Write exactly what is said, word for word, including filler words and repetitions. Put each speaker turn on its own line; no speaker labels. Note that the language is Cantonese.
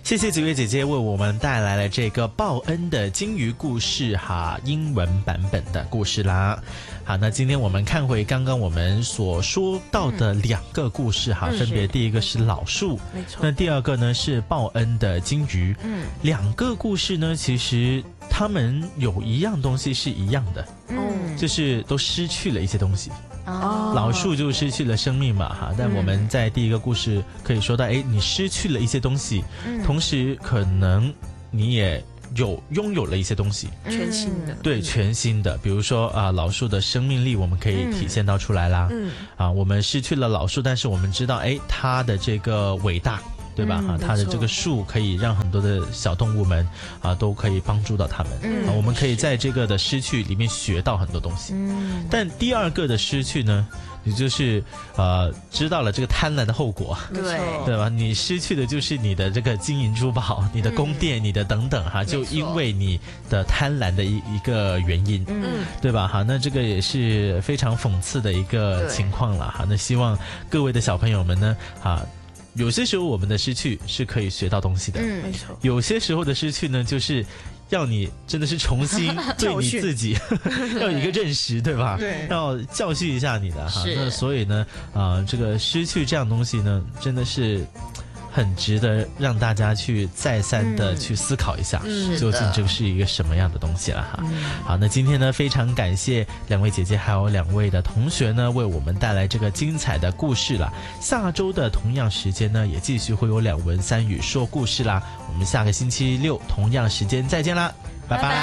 谢谢紫月姐姐为我们带来了这个报恩的金鱼故事哈，英文版本的故事啦。好，那今天我们看回刚刚我们所说到的两个故事哈，嗯、分别第一个是老树，
没错，
那第二个呢是报恩的金鱼。嗯，两个故事呢，其实他们有一样东西是一样的，嗯，就是都失去了一些东西。哦，老树就失去了生命嘛哈，但我们在第一个故事可以说到，哎，你失去了一些东西，嗯、同时可能你也有拥有了一些东西，
全新的，
对，全新的，比如说啊、呃，老树的生命力我们可以体现到出来啦，嗯，啊，我们失去了老树，但是我们知道，哎，它的这个伟大。对吧？嗯、啊，它的这个树可以让很多的小动物们啊都可以帮助到它们。嗯、啊，我们可以在这个的失去里面学到很多东西。嗯，但第二个的失去呢，你就是呃知道了这个贪婪的后果。
对，
对吧？你失去的就是你的这个金银珠宝、你的宫殿、嗯、你的等等哈，就因为你的贪婪的一一个原因，嗯，对吧？哈，那这个也是非常讽刺的一个情况了哈。那希望各位的小朋友们呢，啊。有些时候我们的失去是可以学到东西的，
嗯，没错。
有些时候的失去呢，就是要你真的是重新对你自己要有一个认识，对吧？
对，
要教训一下你的哈。那所以呢，啊、呃，这个失去这样东西呢，真的是很值得让大家去再三的去思考一下，嗯、究竟这个是一个什么样的东西了哈。嗯、好，那今天呢，非常感谢两位姐姐还有两位的同学呢，为我们带来这个精彩的故事了。下周的同样时间呢，也继续会有两文三语说故事啦。我们下个星期六同样时间再见啦，拜拜。拜拜。